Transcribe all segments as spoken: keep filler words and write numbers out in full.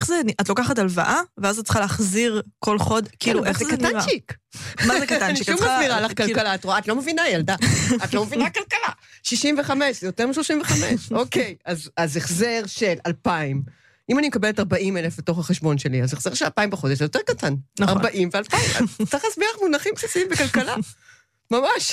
זה, את לוקחת הלוואה, ואז את צריכה להחזיר כל חוד, כאילו, איך זה נראה? זה קטנצ'יק. מה זה קטנצ'יק? שום מסבירה לך כלכלה, את רואה, את לא מבינה, ילדה. את לא מבינה כלכלה. שישים וחמש, זה יותר מ-שלושים וחמש. אוקיי, אז החזר של אלפיים. אם אני מקבלת ארבעים אלף בתוך החשבון שלי, אז החזר של אלפיים בחודש, זה יותר קטן. ארבעים ואלפיים. צריך להסביר מונחים בסיסיים בכלכלה. ממש.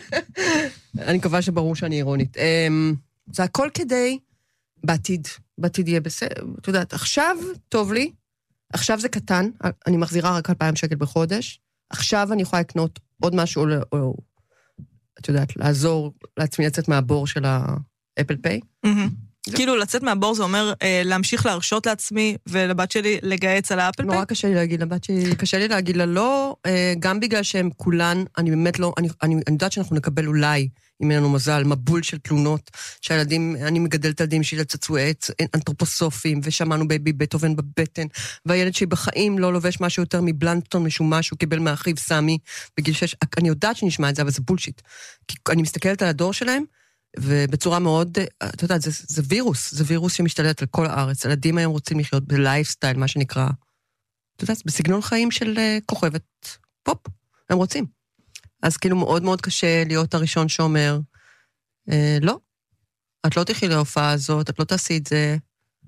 אני מקווה שברור שאני אירונית. זה הכל כדי, בעתיד, בעתיד יהיה בסדר. את יודעת, עכשיו טוב לי, עכשיו זה קטן, אני מחזירה רק אלפיים שקל בחודש, עכשיו אני יכולה לקנות עוד משהו, או, את יודעת, לעזור לעצמי לצאת מהבור של האפל פיי. כאילו לצאת מהבור זה אומר להמשיך להרשות לעצמי ולבת שלי לגייץ על האפל פיי? נורא קשה לי להגיד לבת שלי, קשה לי להגיד לה לא, גם בגלל שהם כולן, אני באמת לא, אני, אני, אני יודעת שאנחנו נקבל אולי, אם אין לנו מזל, מבול של תלונות, שהילדים, אני מגדלת ילדים שלי לצצועי עץ, אנתרופוסופים, ושמענו בייבי בטהובן בבטן, והילד שלי בחיים לא לובש משהו יותר מבלנטון, משום משהו, קיבל מאחיו סמי, בגיל שש, אני יודעת שנשמע את זה, אבל זה בולשיט. כי אני מסתכלת על הדור שלהם, ובצורה מאוד, אתה יודע, זה, זה וירוס, זה וירוס שמשתלט על כל הארץ. ילדים היום רוצים לחיות בלייפסטייל, מה שנקרא, אתה יודע, בסגנון חיים של כוכבת פופ, הם רוצים. אז כאילו מאוד מאוד קשה להיות הראשון שאומר, אה, לא, את לא תחי להופעה הזאת, את לא תעשי את זה,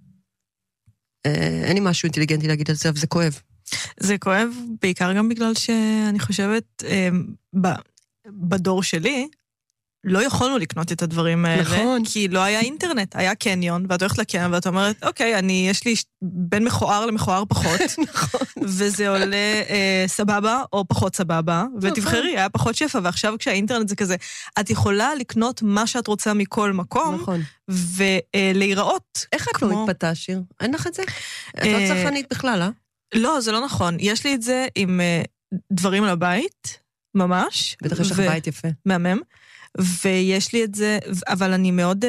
אה, אין לי משהו אינטליגנטי להגיד על זה, אבל זה כואב. זה כואב, בעיקר גם בגלל שאני חושבת, אה, ב, בדור שלי, לא יכולנו לקנות את הדברים האלה, נכון. כי לא היה אינטרנט, היה קניון, ואת הולכת לקניון, ואת אומרת, אוקיי, אני, יש לי בין מכוער למכוער פחות, נכון. וזה עולה אה, סבבה, או פחות סבבה, ותבחרי, היה פחות שפע, ועכשיו כשהאינטרנט זה כזה, את יכולה לקנות מה שאת רוצה מכל מקום, נכון. ולהיראות. איך את לא מתפתה, שיר? אין לך את זה? את לא צרכנית בכלל, אה? לא, זה לא נכון. יש לי את זה עם דברים על הבית, ממש. בטח יש לך בית יפה. מהמם. ויש לי את זה, אבל אני מאוד,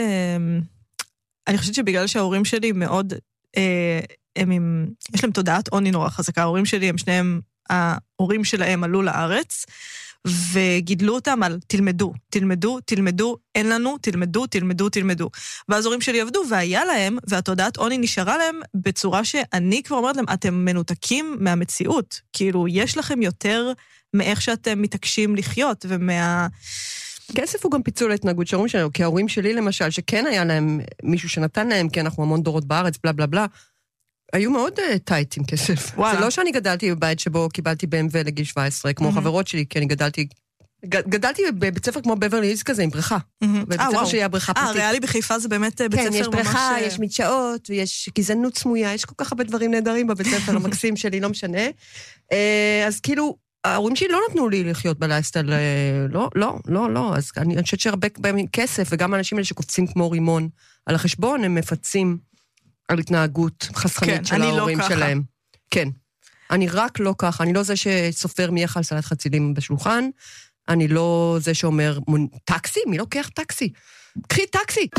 אני חושבת שבגלל שההורים שלי מאוד, הם עם, יש להם תודעת עוני נורא חזקה, ההורים שלי הם שניהם, ההורים שלהם עלו לארץ, וגידלו אותם על תלמדו, תלמדו, תלמדו, אין לנו, תלמדו, תלמדו, תלמדו. ואז ההורים שלי עבדו, והיה להם, והתודעת עוני נשארה להם, בצורה שאני כבר אומרת להם, אתם מנותקים מהמציאות, כאילו, יש לכם יותר מאיך שאתם מתעקשים לחיות, ומה... כסף הוא גם פיצול להתנהגות של ההורים שלנו, כי ההורים שלי למשל, שכן היה להם מישהו שנתן להם, כי אנחנו המון דורות בארץ, בלה בלה בלה, היו מאוד uh, טייט עם כסף. וואלה. זה לא שאני גדלתי בבית שבו קיבלתי ב אם דאבליו לגיל שבע עשרה, כמו mm-hmm. חברות שלי, כי אני גדלתי, ג, גדלתי בבית ספר כמו בברלי הילס כזה, עם בריכה. Mm-hmm. בבית ספר שלי היה בריכה פרטית. אה, ריאלי בחיפה זה באמת בית כן, ספר ממש... כן, יש בריכה, ממש... יש מדשאות, ויש גזענות סמויה, יש כל כך הרבה דברים נהדרים בבית ספר המקסים שלי, לא משנה. אז כאילו, ההורים שלי לא נתנו לי לחיות בלייסטייל, לא, לא, לא, לא, אז אני חושבת שהרבה בהם כסף, וגם האנשים האלה שקופצים כמו רימון על החשבון, הם מפצים על התנהגות חסכנית כן, של ההורים לא שלהם. כן, אני רק לא ככה, אני לא זה שסופר מי יחל סלט חצילים בשולחן, אני לא זה שאומר, טקסי? מי לוקח טקסי? קחי טקסי!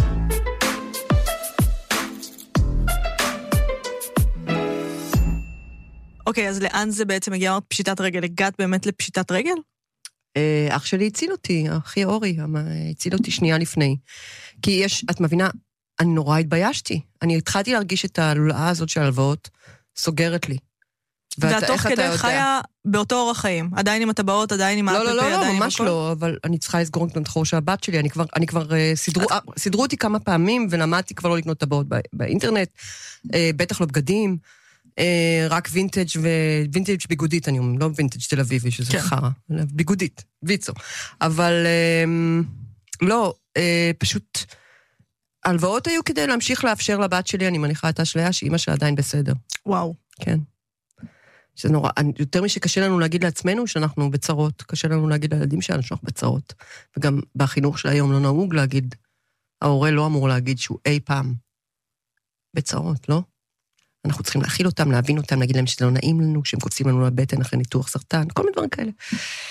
אוקיי, אז לאן זה בעצם הגיע? אמרת פשיטת רגל, הגעת באמת לפשיטת רגל? אח שלי הציל אותי, אחי אורי, הציל אותי שנייה לפני. כי יש, את מבינה, אני נורא התביישתי. אני התחלתי להרגיש את הלולאה הזאת של הלוואות, סוגרת לי. והתוך כדי חיה באותו אורח חיים. עדיין עם הטבעות, עדיין עם האפל פיי, עדיין עם הכל? לא, לא, לא, ממש לא, אבל אני צריכה לסגור את החור של הבת שלי. אני כבר, אני כבר סידרו אותי כמה פעמים, ולמדתי כבר לא לקנות טבעות באינטרנט, בטח לא בגדים, רק וינטג' ווינטג' ביגודית, אני אומר, לא וינטג' תל אביבי, שזה חרה, ביגודית, ויצו. אבל לא, פשוט, הלוואות היו כדי להמשיך לאפשר לבת שלי, אני מניחה את האשליה, שאמא שלה עדיין בסדר. וואו. כן. שזה נורא, יותר משקשה לנו להגיד לעצמנו שאנחנו בצרות, קשה לנו להגיד לילדים שלנו שאנחנו בצרות, וגם בחינוך של היום לא נהוג להגיד, ההורה לא אמור להגיד שהוא אי פעם בצרות, לא? אנחנו צריכים להכיל אותם, להבין אותם, להגיד להם שזה לא נעים לנו, שהם קוצים לנו לבטן אחרי ניתוח סרטן, כל מיני דברים כאלה.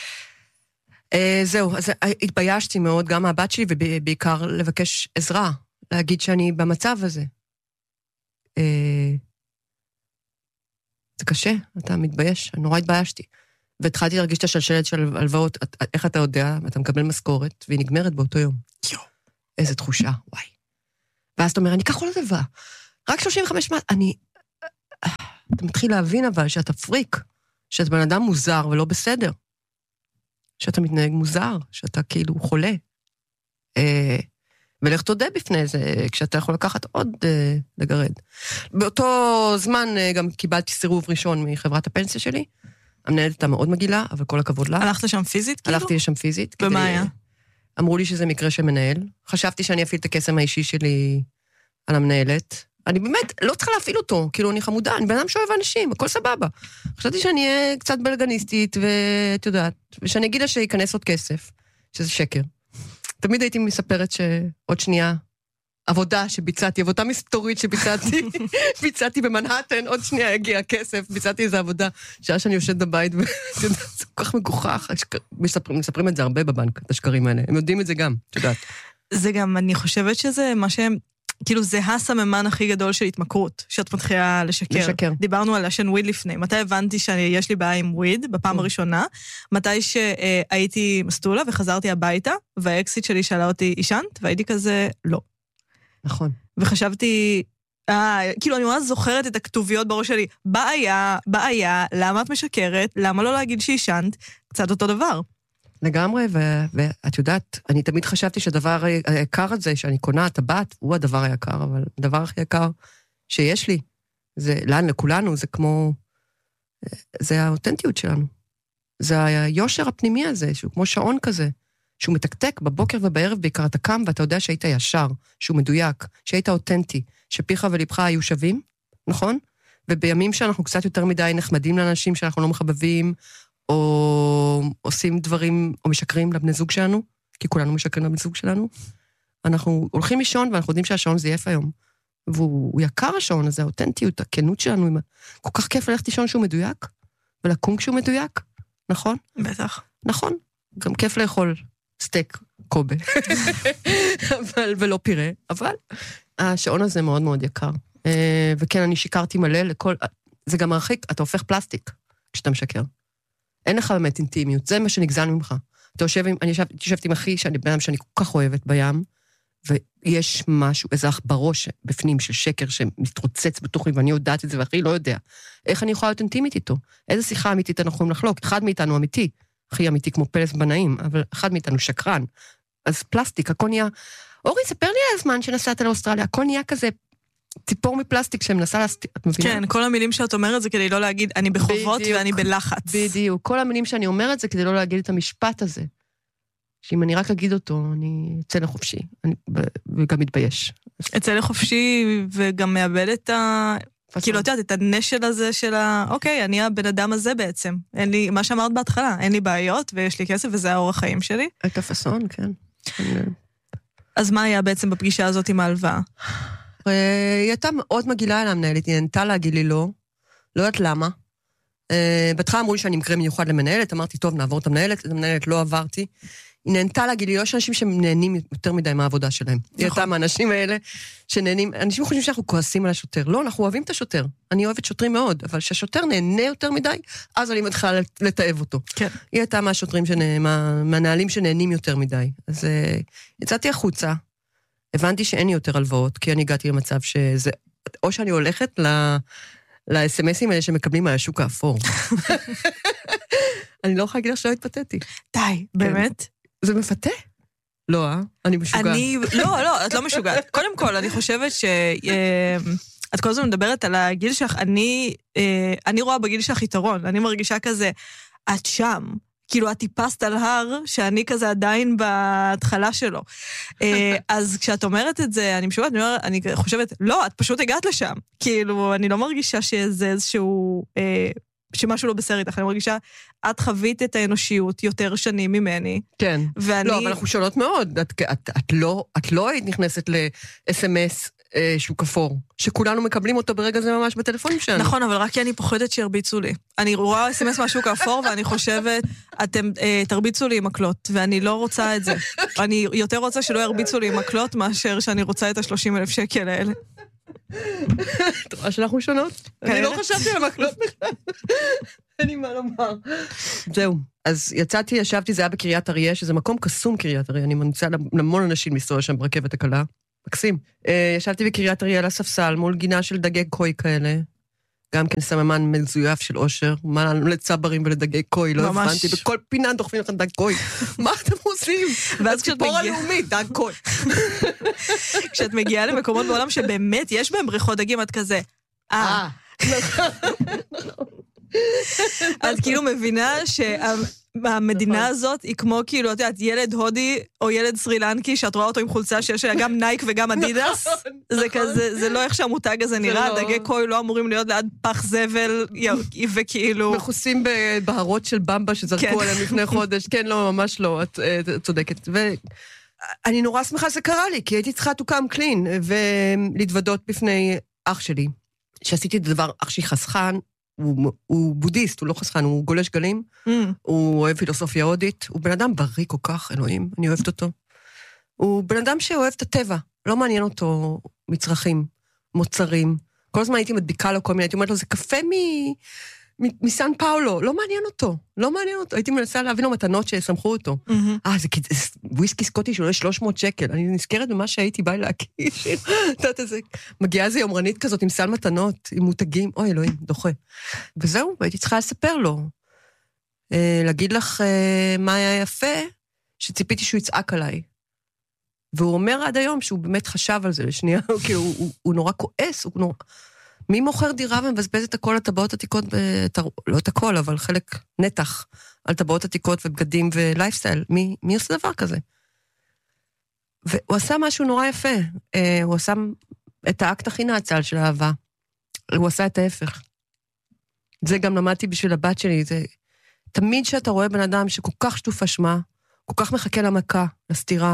זהו, אז התביישתי מאוד גם מהבת שלי, ובעיקר לבקש עזרה, להגיד שאני במצב הזה. זה קשה, אתה מתבייש, אני נורא התביישתי. והתחלתי להרגיש את השלשלת של הלוואות, איך אתה יודע, אתה מקבל משכורת, והיא נגמרת באותו יום. יו. איזו תחושה, וואי. ואז אתה אומר, אני אקח עוד הלוואה. רק שלושים וחמש מעט, אני... אתה מתחיל להבין אבל שאתה פריק, שאתה בן אדם מוזר ולא בסדר, שאתה מתנהג מוזר, שאתה כאילו חולה. אה, ולך תודה בפני זה, כשאתה יכול לקחת עוד אה, לגרד. באותו זמן אה, גם קיבלתי סירוב ראשון מחברת הפנסיה שלי, המנהלת הייתה מאוד מגילה, אבל כל הכבוד לה. הלכת לשם פיזית כאילו? הלכתי לשם פיזית. ומה היה? אמרו לי שזה מקרה של מנהל. חשבתי שאני אפעיל את הקסם האישי שלי על המנהלת. אני באמת לא צריכה להפעיל אותו, כאילו אני חמודה, אני בן אדם שאוהב אנשים, הכל סבבה. חשבתי שאני אהיה קצת בלגניסטית, ואת יודעת, ושאני אגיד לה שיכנס עוד כסף, שזה שקר. תמיד הייתי מספרת שעוד שנייה, עבודה שביצעתי, עבודה מסתורית שביצעתי, ביצעתי במנהטן, עוד שנייה הגיע כסף, ביצעתי איזו עבודה, שעה שאני יושבת בבית, וזה כל כך מגוחך, מספרים, מספרים את זה הרבה בבנק, את השקרים האלה, הם יודעים את זה גם, את יודעת. זה גם, אני חושבת שזה מה שהם, כאילו זה הסממן הכי גדול של התמכרות, שאת מתחילה לשקר. לשקר. דיברנו על השן וויד לפני, מתי הבנתי שיש לי בעיה עם וויד, בפעם הראשונה, מתי שהייתי מסטולה וחזרתי הביתה, והאקסיט שלי שאלה אותי, אישנת? והייתי כזה, לא. נכון. וחשבתי, אה, כאילו אני ממש זוכרת את הכתוביות בראש שלי, בעיה, בעיה, למה את משקרת, למה לא להגיד שאישנת, קצת אותו דבר. לגמרי, ו- ואת יודעת, אני תמיד חשבתי שהדבר היקר הזה, שאני קונה את הבת, הוא הדבר היקר, אבל הדבר הכי יקר שיש לי, זה, לאן לכולנו, זה כמו, זה האותנטיות שלנו. זה היושר הפנימי הזה, שהוא כמו שעון כזה, שהוא מתקתק בבוקר ובערב בעיקר, אתה קם ואתה יודע שהיית ישר, שהוא מדויק, שהיית אותנטי, שפיך ולבך היו שווים, נכון? ובימים שאנחנו קצת יותר מדי נחמדים לאנשים שאנחנו לא מחבבים, או עושים דברים, או משקרים לבני זוג שלנו, כי כולנו משקרים לבני זוג שלנו, אנחנו הולכים לישון ואנחנו יודעים שהשעון זייף היום. והוא יקר השעון הזה, האותנטיות, הכנות שלנו, כל כך כיף ללכת לישון שהוא מדויק, ולקום כשהוא מדויק, נכון? בטח. נכון, גם כיף לאכול סטייק קובה, אבל, ולא פירה, אבל השעון הזה מאוד מאוד יקר. וכן, אני שיקרתי מלא לכל, זה גם מרחיק, אתה הופך פלסטיק כשאתה משקר. אין לך באמת אינטימיות, זה מה שנגזל ממך. אתה יושב עם, אני יושבת, יושבת עם אחי, שאני בן אדם שאני כל כך אוהבת בים, ויש משהו, איזה אח בראש בפנים של שקר שמתרוצץ בתוכי, ואני יודעת את זה, ואחי לא יודע. איך אני יכולה להיות אינטימית איתו? איזה שיחה אמיתית אנחנו יכולים לחלוק? אחד מאיתנו אמיתי, הכי אמיתי כמו פלס בנאים, אבל אחד מאיתנו שקרן. אז פלסטיק, הכל נהיה... אורי, ספר לי על הזמן שנסעת לאוסטרליה, הכל נהיה כזה ציפור מפלסטיק שמנסה להסתיר, את מבינה? כן, כל המילים שאת אומרת זה כדי לא להגיד, אני בחובות ואני בלחץ. בדיוק, כל המילים שאני אומרת זה כדי לא להגיד את המשפט הזה. שאם אני רק אגיד אותו, אני אצא לחופשי, אני, וגם מתבייש. אצא לחופשי וגם מאבד את ה... כאילו, את יודעת, את הנשל הזה של ה... אוקיי, אני הבן אדם הזה בעצם. אין לי, מה שאמרת בהתחלה, אין לי בעיות ויש לי כסף וזה האורח חיים שלי. את הפסון, כן. אז מה היה בעצם בפגישה הזאת עם ההלוואה? היא הייתה מאוד מגילה על המנהלת, היא נהנתה להגיד לי לא, לא יודעת למה. בהתחלה אמרו לי שאני מקרה מיוחד למנהלת, אמרתי, טוב, נעבור את המנהלת, את המנהלת לא עברתי. היא נהנתה להגיד לי, לא יש אנשים שנהנים יותר מדי מהעבודה שלהם. היא הייתה מהאנשים האלה שנהנים, אנשים חושבים שאנחנו כועסים על השוטר. לא, אנחנו אוהבים את השוטר. אני אוהבת שוטרים מאוד, אבל שהשוטר נהנה יותר מדי, אז אני מתחילה לתאב אותו. כן. היא הייתה מהשוטרים, מהנהלים שנהנים יותר מדי. אז יצאתי החוצה, הבנתי שאין לי יותר הלוואות, כי אני הגעתי למצב שזה, או שאני הולכת ל-אס אם אסים האלה שמקבלים מהשוק האפור. אני לא יכולה להגיד לך שלא התפתיתי. די, באמת? זה מפתה? לא, אה? אני משוגעת. אני, לא, לא, את לא משוגעת. קודם כל, אני חושבת ש... את כל הזמן מדברת על הגיל שלך, אני, אני רואה בגיל שלך יתרון, אני מרגישה כזה, את שם. כאילו, את טיפסת על הר, שאני כזה עדיין בהתחלה שלו. אז כשאת אומרת את זה, אני משוגעת, אני, אומר, אני חושבת, לא, את פשוט הגעת לשם. כאילו, אני לא מרגישה שזה איזשהו... שמשהו לא בסדר איתך, אני מרגישה, את חווית את האנושיות יותר שנים ממני. כן. ואני... לא, אבל אנחנו שונות מאוד. את, את, את לא, את לא היית נכנסת ל-אס אם אס אה, שוק אפור, שכולנו מקבלים אותו ברגע זה ממש בטלפונים שלנו. נכון, אבל רק כי אני פוחדת שירביצו לי. אני רואה אס אם אס מהשוק האפור, ואני חושבת, אתם אה, תרביצו לי עם מקלות, ואני לא רוצה את זה. אני יותר רוצה שלא ירביצו לי עם מקלות, מאשר שאני רוצה את ה-שלושים אלף שקל האלה. את רואה שאנחנו שונות? אני לא חשבתי על המקלות בכלל. אין לי מה לומר. זהו. אז יצאתי, ישבתי, זה היה בקריית אריה, שזה מקום קסום קריית אריה, אני מנסה למון אנשים לנסוע שם ברכבת הקלה. מקסים. ישבתי בקריית אריה על הספסל, מול גינה של דגי קוי כאלה, גם כן סממן מזויף של אושר, מה לנו לצברים ולדגי קוי, לא הבנתי, בכל פינה דוחפים לכם דג קוי. מה אתם עושים? ואז כשאת ציפור מגיעה... הלאומית, דג קוי. כשאת מגיעה למקומות בעולם שבאמת יש בהם בריכות דגים, את כזה, אה. את כאילו מבינה שהמדינה הזאת היא כמו כאילו, את יודעת, ילד הודי או ילד סרילנקי, שאת רואה אותו עם חולצה שיש לה גם נייק וגם אדידס, זה כזה, זה לא איך שהמותג הזה נראה, דגי קוי לא אמורים להיות ליד פח זבל, וכאילו... מכוסים בהרות של במבה שזרקו עליהם לפני חודש, כן, לא, ממש לא, את צודקת. ואני נורא שמחה שזה קרה לי, כי הייתי צריכה to come clean, ולהתוודות בפני אח שלי, שעשיתי את הדבר, אח שלי חסכן, הוא, הוא בודיסט, הוא לא חסכן, הוא גולש גלים, mm. הוא אוהב פילוסופיה הודית, הוא בן אדם בריא כל כך, אלוהים, אני אוהבת אותו. הוא בן אדם שאוהב את הטבע, לא מעניין אותו מצרכים, מוצרים. כל הזמן הייתי מדביקה לו כל מיני, הייתי אומרת לו, זה קפה מ... מסן פאולו, לא מעניין אותו, לא מעניין אותו. הייתי מנסה להבין לו מתנות שסמכו אותו. אה, זה וויסקי סקוטי שעולה שלוש מאות שקל. אני נזכרת במה שהייתי באה להקיש. מגיעה איזו יומרנית כזאת עם סל מתנות, עם מותגים, אוי אלוהים, דוחה. וזהו, והייתי צריכה לספר לו. להגיד לך מה היה יפה, שציפיתי שהוא יצעק עליי. והוא אומר עד היום שהוא באמת חשב על זה לשנייה, כי הוא נורא כועס, הוא נורא... מי מוכר דירה ומבזבז את הכל על טבעות עתיקות, לא את הכל, אבל חלק נתח על טבעות עתיקות ובגדים ולייפסטייל? מי, מי עושה דבר כזה? והוא עשה משהו נורא יפה. הוא עשה את האקט הכי נעצל של האהבה. הוא עשה את ההפך. זה גם למדתי בשביל הבת שלי. זה... תמיד שאתה רואה בן אדם שכל כך שטוף אשמה, כל כך מחכה למכה, לסתירה,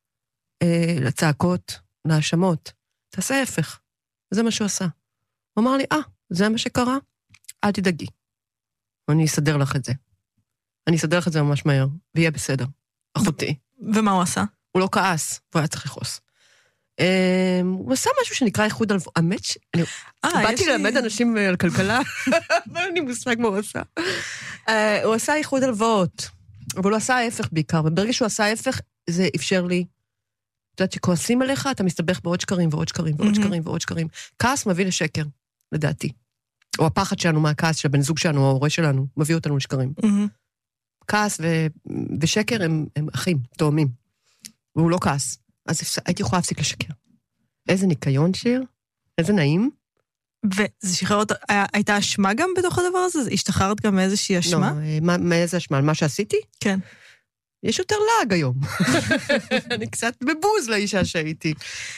לצעקות, להאשמות, תעשה ההפך. זה מה שהוא עשה. הוא אמר לי, אה, זה מה שקרה? אל תדאגי. אני אסדר לך את זה. אני אסדר לך את זה ממש מהר, ויהיה בסדר. אחותי. ומה הוא עשה? הוא לא כעס, הוא היה צריך לכעוס. הוא עשה משהו שנקרא איחוד הלוואות. האמת ש... באתי ללמד אנשים על כלכלה, אבל אני מושג מה הוא עשה. הוא עשה איחוד הלוואות, אבל הוא עשה ההפך בעיקר, וברגע שהוא עשה ההפך, זה אפשר לי... את יודעת שכועסים עליך, אתה מסתבך בעוד שקרים ועוד שקרים ועוד שקרים ועוד שקרים. כעס מביא לשקר, לדעתי. או הפחד שלנו מהכעס של הבן זוג שלנו, או ההורה שלנו, מביא אותנו לשקרים. כעס ושקר הם אחים, תאומים. והוא לא כעס. אז הייתי יכולה להפסיק לשקר. איזה ניקיון שיר, איזה נעים. וזה שחרר אותה, הייתה אשמה גם בתוך הדבר הזה? השתחררת גם מאיזושהי אשמה? לא, מאיזה אשמה? על מה שעשיתי? כן. יש יותר לעג היום. אני קצת בבוז לאישה שהייתי.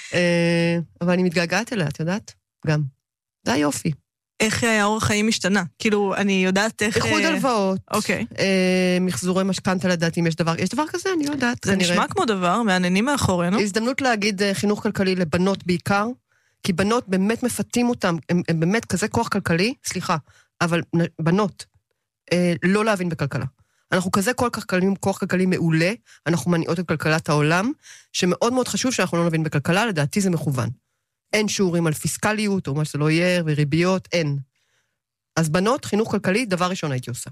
אבל אני מתגעגעת אליה, את יודעת? גם. זה היופי. איך האורח חיים משתנה? כאילו, אני יודעת איך... איחוד הלוואות. אוקיי. מחזורי משכנתה לדעת אם יש דבר... יש דבר כזה, אני לא יודעת. זה נשמע כמו דבר, מעניינים מאחורינו. הזדמנות להגיד חינוך כלכלי לבנות בעיקר, כי בנות באמת מפתים אותם, הם באמת כזה כוח כלכלי, סליחה, אבל בנות, לא להבין בכלכלה. אנחנו כזה כוח כלכלי, כוח כלכלי מעולה, אנחנו מניעות את כלכלת העולם, שמאוד מאוד חשוב שאנחנו לא נבין בכלכלה, לדעתי זה מכוון. אין שיעורים על פיסקליות, או מה שזה לא יהיה, וריביות, אין. אז בנות, חינוך כלכלי, דבר ראשון הייתי עושה.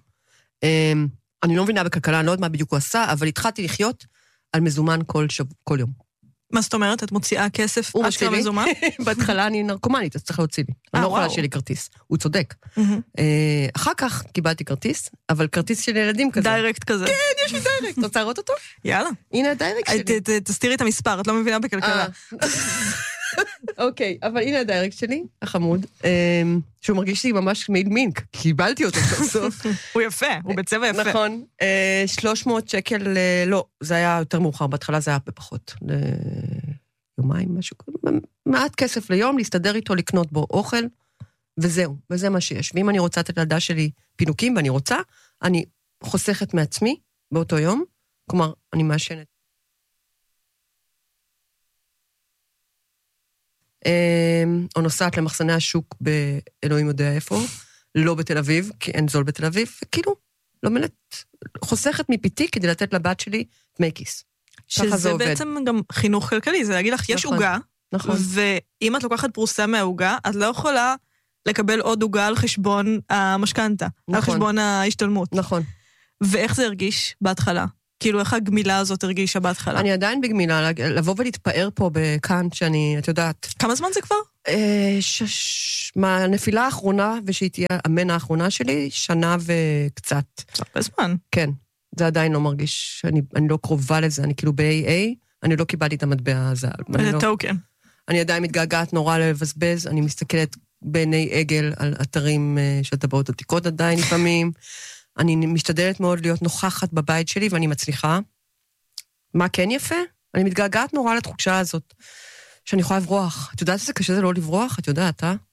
אני לא מבינה בכלכלה, אני לא יודעת מה בדיוק הוא עשה, אבל התחלתי לחיות על מזומן כל, שב... כל יום. מה זאת אומרת? את מוציאה כסף אשכרה מזומן? בהתחלה אני נרקומנית, אז צריך להוציא לי. אני לא יכולה שיהיה לי כרטיס. הוא צודק. אחר כך קיבלתי כרטיס, אבל כרטיס של ילדים כזה. דיירקט כזה. כן, יש לי דיירקט. רוצה לראות אותו? יאללה. הנה הדיירקט שלי. תסתירי את המספר, את לא מבינה בכלכלה. אוקיי, אבל הנה הדיירקט שלי, החמוד, שהוא מרגיש לי ממש מעיל מינק, קיבלתי אותו בסוף. הוא יפה, הוא בצבע יפה. נכון, שלוש מאות שקל, לא, זה היה יותר מאוחר, בהתחלה זה היה בפחות, ליומיים, משהו, מעט כסף ליום, להסתדר איתו, לקנות בו אוכל, וזהו, וזה מה שיש. ואם אני רוצה את הילדה שלי פינוקים, ואני רוצה, אני חוסכת מעצמי באותו יום, כלומר, אני מאשנת. או נוסעת למחסני השוק באלוהים יודע איפה, לא בתל אביב, כי אין זול בתל אביב, וכאילו, לא מלט, חוסכת מפיתי כדי לתת לבת שלי דמי כיס. שזה בעצם גם חינוך כלכלי, זה להגיד לך, יש עוגה, ואם את לוקחת פרוסה מהעוגה, את לא יכולה לקבל עוד עוגה על חשבון המשכנתה, על חשבון ההשתלמות. נכון. ואיך זה הרגיש בהתחלה? כאילו, איך הגמילה הזאת הרגישה בהתחלה? אני עדיין בגמילה, לבוא ולהתפאר פה בכאן, שאני, את יודעת... כמה זמן זה כבר? מהנפילה האחרונה, ושהיא תהיה המנה האחרונה שלי, שנה וקצת. הרבה זמן. כן, זה עדיין לא מרגיש, אני לא קרובה לזה, אני כאילו ב-איי איי, אני לא קיבלתי את המטבע הזה. זה טוקן. אני עדיין מתגעגעת נורא לבזבז, אני מסתכלת בעיני עגל על אתרים של טבעות עתיקות עדיין לפעמים, אני משתדלת מאוד להיות נוכחת בבית שלי, ואני מצליחה. מה כן יפה? אני מתגעגעת נורא לתחושה הזאת, שאני יכולה לברוח. את יודעת איזה קשה זה לא לברוח? את יודעת, אה?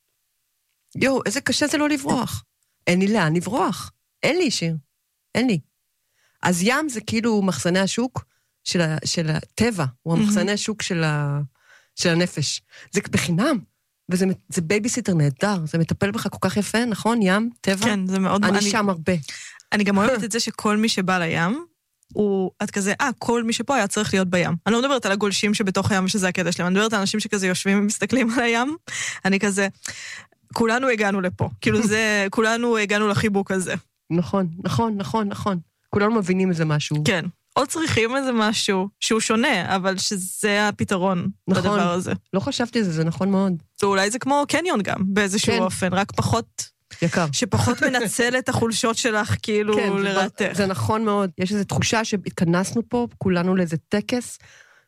יו, איזה קשה זה לא לברוח. אין לי לאן לברוח. אין לי שיר. אין לי. אז ים זה כאילו מחסני השוק של, ה, של הטבע, הוא המחסני השוק של, ה, של הנפש. זה בחינם, וזה זה בייביסיטר נהדר, זה מטפל בך כל כך יפה, נכון? ים, טבע? כן, זה מאוד... אני, אני שם הרבה. אני גם אוהבת את זה שכל מי שבא לים, הוא, את כזה, אה, כל מי שפה היה צריך להיות בים. אני לא מדברת על הגולשים שבתוך הים שזה הקטע שלהם, אני מדברת על אנשים שכזה יושבים ומסתכלים על הים, אני כזה, כולנו הגענו לפה. כאילו זה, כולנו הגענו לחיבוק הזה. נכון, נכון, נכון, נכון. כולנו מבינים איזה משהו. כן. או צריכים איזה משהו שהוא שונה, אבל שזה הפתרון נכון, בדבר הזה. לא חשבתי זה, זה נכון מאוד. ואולי זה כמו קניון גם, באיזשהו כן. אופן, רק פחות... יקר. שפחות מנצל את החולשות שלך, כאילו, כן, לרעתך. זה, זה נכון מאוד. יש איזו תחושה שהתכנסנו פה, כולנו לאיזה טקס,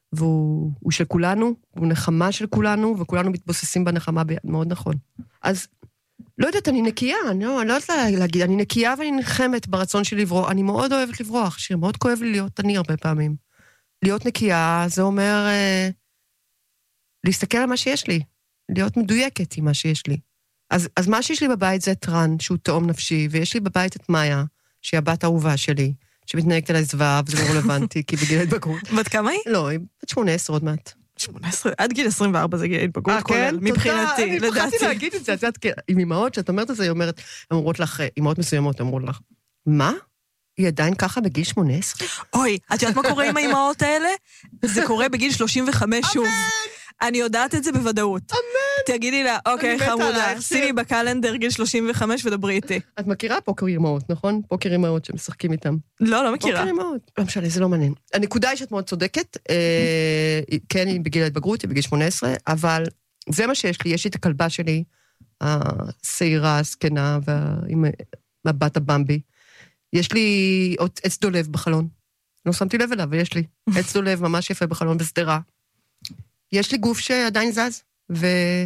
והוא של כולנו, הוא נחמה של כולנו, וכולנו מתבוססים בנחמה מאוד נכון. אז, לא יודעת, אני נקייה, אני לא, אני לא יודעת להגיד, אני נקייה ואני נחמת ברצון שלי לברוח, אני מאוד אוהבת לברוח, שיר, מאוד כואב לי להיות אני הרבה פעמים. להיות נקייה, זה אומר, אה, להסתכל על מה שיש לי, להיות מדויקת עם מה שיש לי. אז, אז מה שיש לי בבית זה טרן, שהוא תאום נפשי, ויש לי בבית את מאיה, שהיא הבת האהובה שלי, שמתנהגת עליי זוועה, וזה לא רלוונטי, כי בגיל ההתבגרות. בת כמה היא? לא, היא בת שמונה עשרה עוד מעט. שמונה עשרה, עד גיל עשרים וארבע זה גיל ההתבגרות כולל, מבחינתי, לדעתי. אני פחדתי להגיד את זה, את יודעת, עם אמהות, שאת אומרת את זה, היא אומרת, הן אומרות לך, אמהות מסוימות, אמרות לך, מה? היא עדיין ככה בגיל שמונה עשרה? אוי, את יודעת מה קורה עם האמהות האלה? זה קורה בגיל שלושים וחמש שוב. אני יודעת את זה בוודאות. אמן. תגידי לה, אוקיי, חמודה, שימי בקלנדר גיל שלושים וחמש ודברי איתי. את מכירה פוקר אמהות, נכון? פוקר אמהות שמשחקים איתם. לא, לא מכירה. פוקר אמהות. לא משנה, זה לא מעניין. הנקודה היא שאת מאוד צודקת, כן, היא בגיל ההתבגרות, היא בגיל שמונה עשרה, אבל זה מה שיש לי, יש לי את הכלבה שלי, השעירה, הזקנה, עם הבת הבמבי. יש לי עוד עץ דולב בחלון. לא שמתי לב אליו, ויש לי עץ דולב ממש יפה בחלון בסדרה. יש לי גוף שעדיין זז, ו...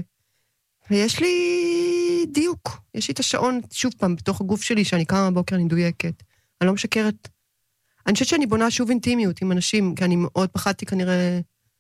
ויש לי דיוק. יש לי את השעון, שוב פעם, בתוך הגוף שלי, שאני קמה בבוקר, אני מדויקת. אני לא משקרת. אני חושבת שאני בונה שוב אינטימיות עם אנשים, כי אני מאוד פחדתי כנראה...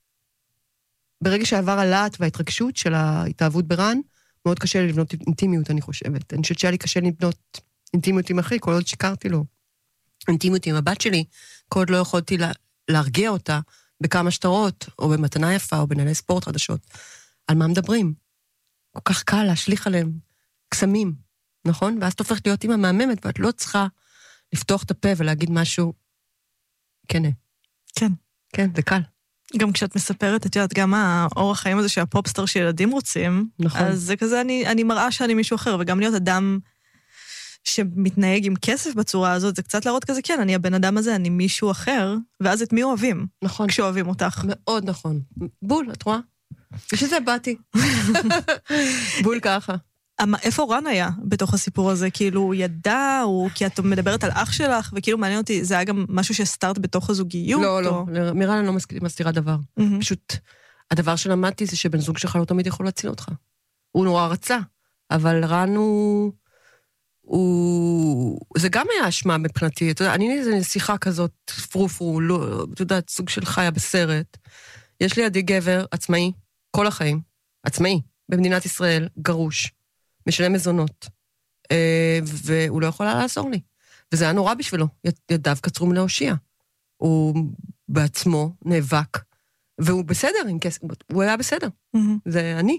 ברגע שעבר הלהט וההתרגשות של ההתאהבות ברן, מאוד קשה לי לבנות אינטימיות, אני חושבת. אני חושבת שהיה לי קשה לבנות אינטימיות עם אחי, כל עוד שיקרתי לו. אינטימיות עם הבת שלי, כל עוד לא יכולתי לה... להרגיע אותה, בכמה שטרות, או במתנה יפה, או בנהלי ספורט חדשות. על מה מדברים? כל כך קל להשליך עליהם קסמים, נכון? ואז את הופכת להיות אימא מהממת, ואת לא צריכה לפתוח את הפה ולהגיד משהו, כן, כן. כן, זה קל. גם כשאת מספרת, את יודעת, גם האורח חיים הזה שהפופסטר שילדים רוצים, נכון. אז זה כזה, אני, אני מראה שאני מישהו אחר, וגם להיות אדם שמתנהג עם כסף בצורה הזאת, זה קצת להראות כזה, כן, אני הבן אדם הזה, אני מישהו אחר, ואז את מי אוהבים? נכון. כשאוהבים אותך. מאוד נכון. בול, את רואה? ושזה באתי. בול ככה. איפה רן היה בתוך הסיפור הזה? כאילו, הוא ידע, הוא, כי את מדברת על אח שלך, וכאילו מעניין אותי, זה היה גם משהו שסטארט בתוך הזוגיות? לא, לא, מירן אני לא מסתירה דבר. פשוט, הדבר שלמדתי זה שבן זוג שלך לא תמיד יכול להציל אותך. הוא נורא רצה, אבל רן הוא... הוא... זה גם היה אשמה מבחינתי, אתה יודע, אני איזה שיחה כזאת, פרופרו, לא, אתה יודע, סוג של חיה בסרט. יש לי עדי גבר עצמאי, כל החיים, עצמאי, במדינת ישראל, גרוש, משלם מזונות, והוא לא יכול לעזור לי. וזה היה נורא בשבילו, ידיו קצרו מלהושיע. הוא בעצמו נאבק, והוא בסדר, הוא היה בסדר. זה אני.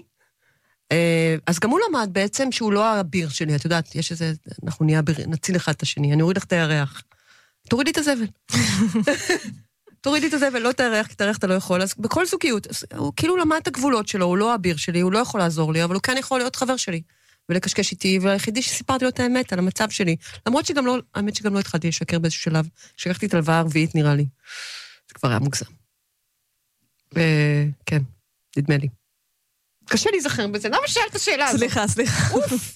אז גם הוא למד בעצם שהוא לא האביר שלי, את יודעת, יש איזה, אנחנו נהיה אביר, נציל אחד את השני, אני אוריד לך את הירח. תורידי את הזבל. תורידי את הזבל, לא את הירח, כי את הירח אתה לא יכול, אז בכל זוגיות, הוא כאילו למד את הגבולות שלו, הוא לא האביר שלי, הוא לא יכול לעזור לי, אבל הוא כן יכול להיות חבר שלי, ולקשקש איתי, והיחידי שסיפרתי לו את האמת על המצב שלי, למרות שגם לא, האמת שגם לא התחלתי לשקר באיזשהו שלב, שקחתי את הלוואה הרביעית נראה לי. זה כבר היה מוגזם. וכן, נדמה לי. קשה להיזכר בזה, למה שאלת את השאלה הזאת? סליחה, סליחה.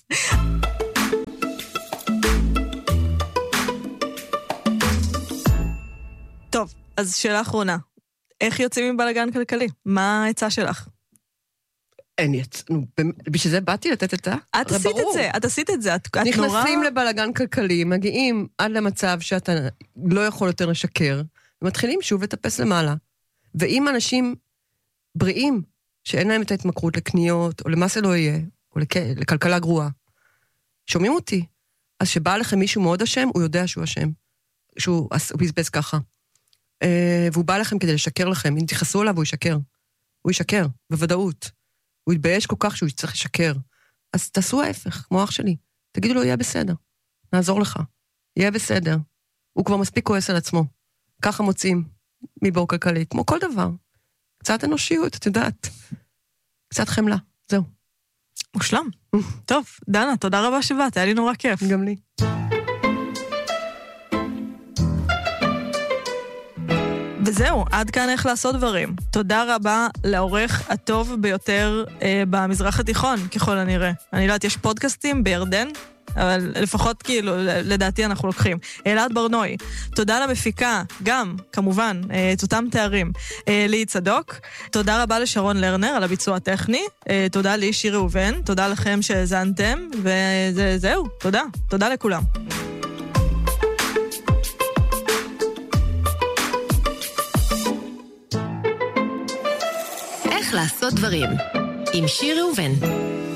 טוב, אז שאלה אחרונה. איך יוצאים מבלגן כלכלי? מה העצה שלך? אין יצ... נו, בשביל זה באתי לתת את זה? את עשית את זה, את עשית את זה, את נורא... נכנסים לבלגן כלכלי, מגיעים עד למצב שאתה לא יכול יותר לשקר, ומתחילים שוב לטפס למעלה. ואם אנשים בריאים, שאין להם את ההתמכרות לקניות, או למה זה לא יהיה, או לכ... לכלכלה גרועה, שומעים אותי. אז שבא לכם מישהו מאוד אשם, הוא יודע שהוא אשם. שהוא בזבז ככה. והוא בא לכם כדי לשקר לכם. אם תיחסו עליו, הוא ישקר. הוא ישקר, בוודאות. הוא יתבייש כל כך שהוא צריך לשקר. אז תעשו ההפך, כמו אח שלי. תגידו לו, יהיה בסדר. נעזור לך. יהיה בסדר. הוא כבר מספיק כועס על עצמו. ככה מוצאים מבור כלכלי, כמו כל דבר. קצת אנושיות, את יודעת. קצת חמלה, זהו. מושלם. טוב, דנה, תודה רבה שבאת, היה לי נורא כיף. גם לי. וזהו, עד כאן איך לעשות דברים. תודה רבה לעורך הטוב ביותר אה, במזרח התיכון, ככל הנראה. אני לא יודעת, יש פודקאסטים בירדן, אבל לפחות כאילו, לדעתי אנחנו לוקחים. אלעד ברנוי, תודה למפיקה, גם, כמובן, אה, את אותם תארים. אה, לי צדוק, תודה רבה לשרון לרנר על הביצוע הטכני, אה, תודה לי שיר ראובן, תודה לכם שהזנתם, וזהו, תודה, תודה לכולם. לעשות דברים עם שיר ראובן.